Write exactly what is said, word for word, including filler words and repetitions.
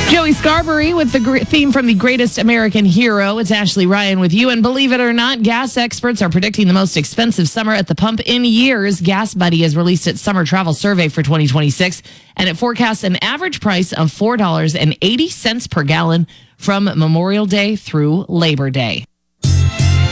Joey Scarberry with the gr- theme from The Greatest American Hero. It's Ashley Ryan with you. And believe it or not, gas experts are predicting the most expensive summer at the pump in years. Gas Buddy has released its summer travel survey for twenty twenty-six, and it forecasts an average price of four dollars and eighty cents per gallon from Memorial Day through Labor Day.